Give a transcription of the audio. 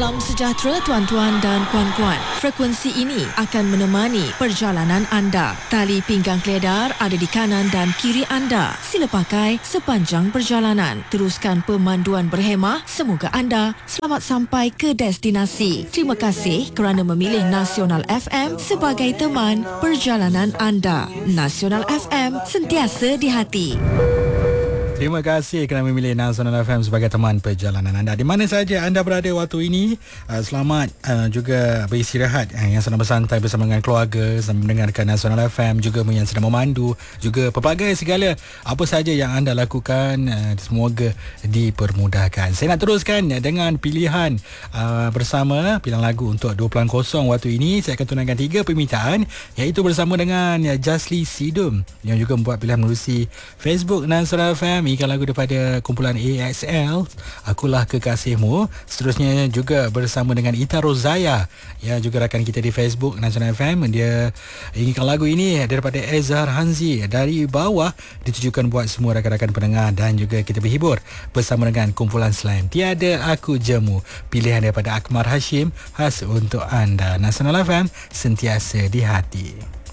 Salam sejahtera tuan-tuan dan puan-puan. Frekuensi ini akan menemani perjalanan anda. Tali pinggang keledar ada di kanan dan kiri anda. Sila pakai sepanjang perjalanan. Teruskan pemanduan berhemah. Semoga anda selamat sampai ke destinasi. Terima kasih kerana memilih Nasional FM sebagai teman perjalanan anda. Nasional FM, sentiasa di hati. Terima kasih kerana memilih Nasional FM sebagai teman perjalanan anda. Di mana saja anda berada waktu ini, selamat juga beristirahat, yang sedang bersantai bersama dengan keluarga sambil mendengarkan Nasional FM, juga yang sedang memandu, juga pelbagai segala apa saja yang anda lakukan, semoga dipermudahkan. Saya nak teruskan dengan pilihan bersama, pilihan lagu untuk 20 kosong waktu ini. Saya akan tunangkan 3 permintaan, iaitu bersama dengan Jasli Sidum yang juga membuat pilihan melalui Facebook Nasional FM. Ikan lagu daripada kumpulan AXL, Akulah Kekasihmu. Seterusnya juga bersama dengan Ita Rozaya, yang juga rakan kita di Facebook Nasional FM. Dia inginkan lagu ini daripada Ezhar Hanzi, Dari Bawah, ditujukan buat semua rakan-rakan pendengar, dan juga kita berhibur bersama dengan kumpulan Slam Tiada Aku Jemu, pilihan daripada Akmar Hashim, khas untuk anda. Nasional FM, sentiasa di hati.